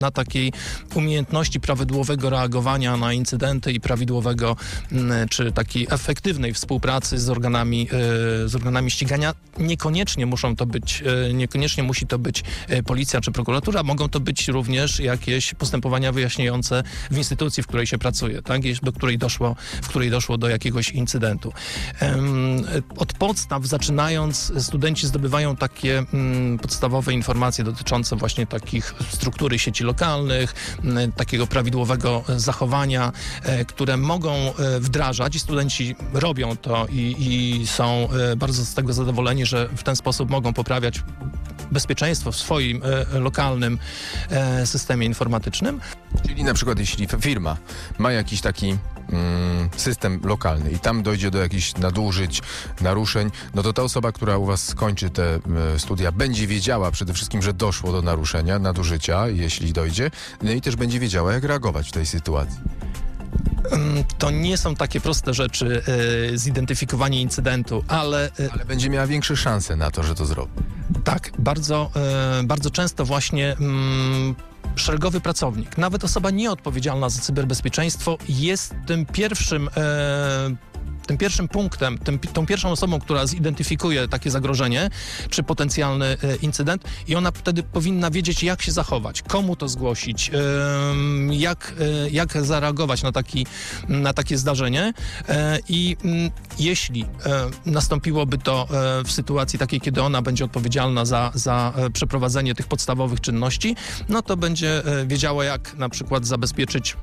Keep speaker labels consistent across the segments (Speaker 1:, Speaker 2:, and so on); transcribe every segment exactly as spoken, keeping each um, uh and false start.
Speaker 1: na takiej umiejętności prawidłowego reagowania na incydenty i prawidłowego czy takiej efektywnej współpracy z organami, z organami ścigania. Niekoniecznie muszą to być, niekoniecznie musi to być policja czy prokuratura, mogą to być również jakieś postępowania wyjaśniające w instytucji, w której się pracuje, tak? Do której doszło, w której doszło do jakiegoś incydentu. Od podstaw zaczynając, studenci zdobywają takie podstawowe informacje dotyczące właśnie takich struktury sieci lokalnych, takiego prawidłowego zachowania, które mogą wdrażać i studenci robią to i, i są bardzo z tego zadowoleni, że w ten sposób mogą poprawiać bezpieczeństwo w swoim e, lokalnym e, systemie informatycznym.
Speaker 2: Czyli na przykład jeśli firma ma jakiś taki mm, system lokalny i tam dojdzie do jakichś nadużyć, naruszeń, no to ta osoba, która u was skończy te y, studia, będzie wiedziała przede wszystkim, że doszło do naruszenia, nadużycia, jeśli dojdzie, no i też będzie wiedziała, jak reagować w tej sytuacji.
Speaker 1: To nie są takie proste rzeczy, y, zidentyfikowanie incydentu, ale... Y,
Speaker 2: ale będzie miała większe szanse na to, że to zrobi.
Speaker 1: Tak, bardzo, y, bardzo często właśnie... Mm, szeregowy pracownik, nawet osoba nieodpowiedzialna za cyberbezpieczeństwo jest tym pierwszym e, tym pierwszym punktem, tym, tą pierwszą osobą, która zidentyfikuje takie zagrożenie czy potencjalny e, incydent i ona wtedy powinna wiedzieć, jak się zachować, komu to zgłosić, e, jak, e, jak zareagować na, taki, na takie zdarzenie e, i m, jeśli e, nastąpiłoby to e, w sytuacji takiej, kiedy ona będzie odpowiedzialna za, za e, przeprowadzenie tych podstawowych czynności, no to będzie e, wiedziała, jak na przykład zabezpieczyć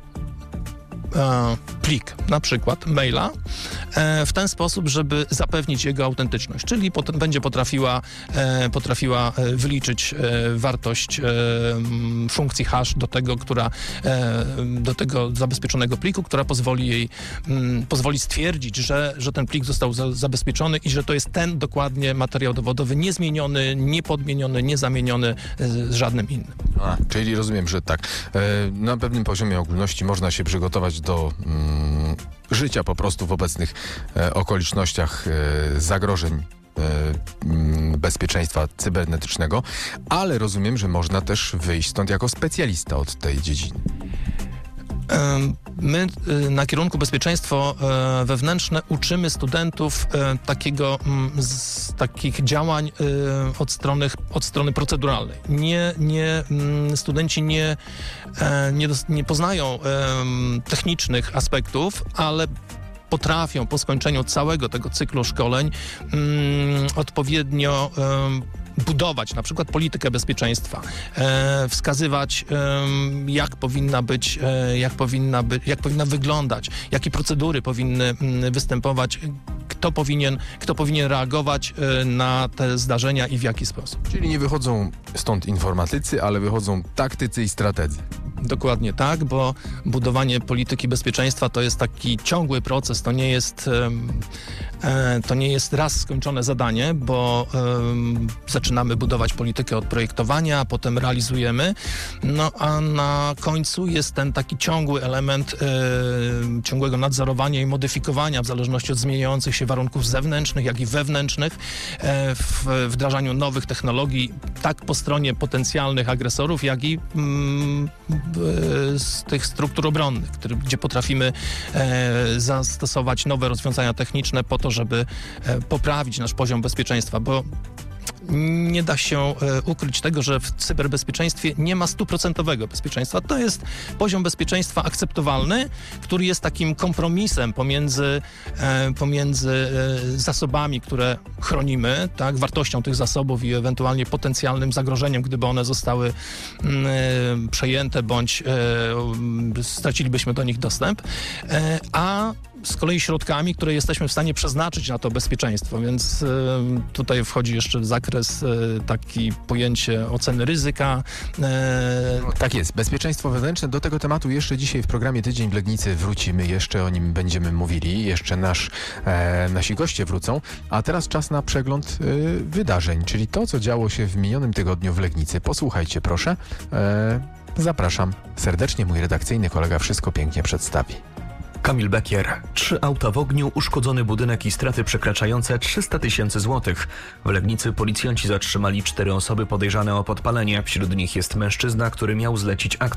Speaker 1: E, plik, na przykład maila, e, w ten sposób, żeby zapewnić jego autentyczność, czyli pot- będzie potrafiła, e, potrafiła e, wyliczyć e, wartość e, m, funkcji hash do tego, która, e, do tego zabezpieczonego pliku, która pozwoli jej, m, pozwoli stwierdzić, że, że ten plik został za- zabezpieczony i że to jest ten dokładnie materiał dowodowy, niezmieniony, niepodmieniony, niezamieniony e, z żadnym innym.
Speaker 2: A, czyli rozumiem, że tak. E, na pewnym poziomie ogólności można się przygotować do mm, życia po prostu w obecnych e, okolicznościach e, zagrożeń e, m, bezpieczeństwa cybernetycznego, ale rozumiem, że można też wyjść stąd jako specjalista od tej dziedziny.
Speaker 1: My na kierunku bezpieczeństwo wewnętrzne uczymy studentów takiego, z takich działań od strony, od strony proceduralnej. Nie, nie, studenci nie, nie, nie poznają technicznych aspektów, ale potrafią po skończeniu całego tego cyklu szkoleń odpowiednio budować na przykład politykę bezpieczeństwa, e, wskazywać e, jak powinna być, e, jak powinna by, jak powinna wyglądać, jakie procedury powinny m, występować, kto powinien, kto powinien reagować e, na te zdarzenia i w jaki sposób.
Speaker 2: Czyli nie wychodzą stąd informatycy, ale wychodzą taktycy i strategzy.
Speaker 1: Dokładnie tak, bo budowanie polityki bezpieczeństwa to jest taki ciągły proces, to nie jest, e, to nie jest raz skończone zadanie, bo e, zaczynamy budować politykę od projektowania, a potem realizujemy, no a na końcu jest ten taki ciągły element e, ciągłego nadzorowania i modyfikowania w zależności od zmieniających się warunków zewnętrznych, jak i wewnętrznych e, w wdrażaniu nowych technologii, tak po stronie potencjalnych agresorów, jak i mm, z tych struktur obronnych, który, gdzie potrafimy e, zastosować nowe rozwiązania techniczne po to, żeby e, poprawić nasz poziom bezpieczeństwa, bo nie da się e, ukryć tego, że w cyberbezpieczeństwie nie ma stuprocentowego bezpieczeństwa. To jest poziom bezpieczeństwa akceptowalny, który jest takim kompromisem pomiędzy, e, pomiędzy e, zasobami, które chronimy, tak, wartością tych zasobów i ewentualnie potencjalnym zagrożeniem, gdyby one zostały m, e, przejęte bądź e, stracilibyśmy do nich dostęp, e, a z kolei środkami, które jesteśmy w stanie przeznaczyć na to bezpieczeństwo, więc y, tutaj wchodzi jeszcze w zakres y, taki pojęcie oceny ryzyka.
Speaker 2: Y... Tak jest, bezpieczeństwo wewnętrzne. Do tego tematu jeszcze dzisiaj w programie Tydzień w Legnicy wrócimy, jeszcze o nim będziemy mówili, jeszcze nasz, e, nasi goście wrócą, a teraz czas na przegląd y, wydarzeń, czyli to, co działo się w minionym tygodniu w Legnicy. Posłuchajcie proszę. E, zapraszam serdecznie, mój redakcyjny kolega wszystko pięknie przedstawi.
Speaker 3: Kamil Bekier. Trzy auta w ogniu, uszkodzony budynek i straty przekraczające trzysta tysięcy złotych. W Legnicy policjanci zatrzymali cztery osoby podejrzane o podpalenie. Wśród nich jest mężczyzna, który miał zlecić akcję.